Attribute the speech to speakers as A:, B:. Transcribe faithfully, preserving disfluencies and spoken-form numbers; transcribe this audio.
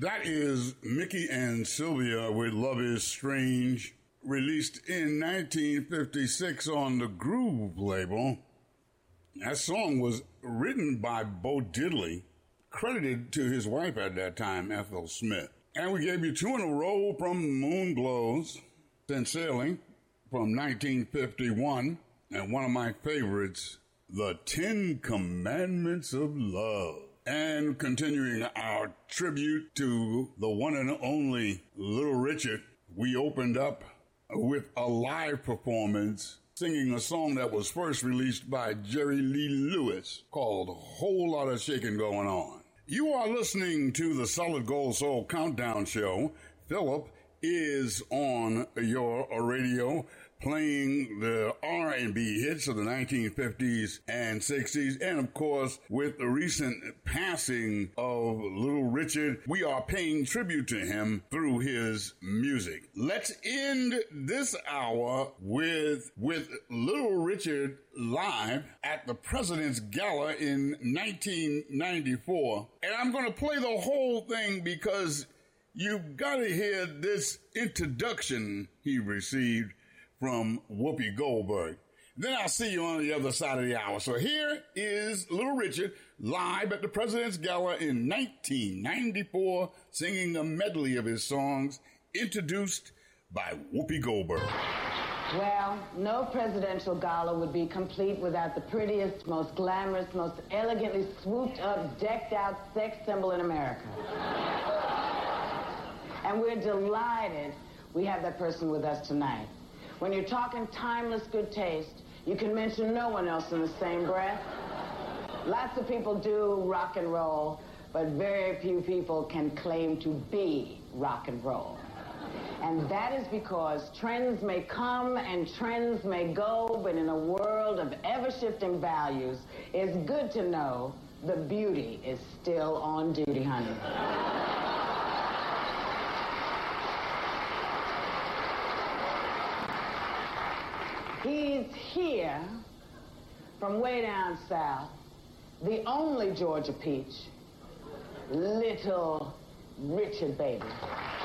A: That is Mickey and Sylvia with Love is Strange, released in nineteen fifty-six on the Groove label. That song was written by Bo Diddley, credited to his wife at that time, Ethel Smith. And we gave you two in a row from Moonglows, Sincerely, from nineteen fifty-one, and one of my favorites, The Ten Commandments of Love. And continuing our tribute to the one and only Little Richard, we opened up with a live performance singing a song that was first released by Jerry Lee Lewis called Whole Lot of Shaking Going On. You are listening to the Solid Gold Soul Countdown Show. Philip is on your radio playing the R and B hits of the nineteen fifties and sixties. And of course, with the recent passing of Little Richard, we are paying tribute to him through his music. Let's end this hour with, with Little Richard live at the President's Gala in nineteen ninety-four. And I'm going to play the whole thing because you've got to hear this introduction he received from Whoopi Goldberg. Then I'll see you on the other side of the hour. So here is Little Richard live at the President's Gala in nineteen ninety-four, singing a medley of his songs introduced by Whoopi Goldberg.
B: Well, no presidential gala would be complete without the prettiest, most glamorous, most elegantly swooped up, decked out sex symbol in America. And we're delighted we have that person with us tonight. When you're talking timeless good taste, you can mention no one else in the same breath. Lots of people do rock and roll, but very few people can claim to be rock and roll. And that is because trends may come and trends may go, but in a world of ever-shifting values, it's good to know the beauty is still on duty, honey. He's here from way down south, the only Georgia peach, Little Richard, baby.